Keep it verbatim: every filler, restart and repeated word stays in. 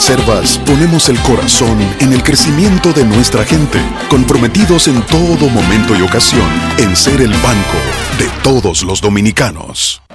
Banreservas ponemos el corazón en el crecimiento de nuestra gente, comprometidos en todo momento y ocasión en ser el banco de todos los dominicanos.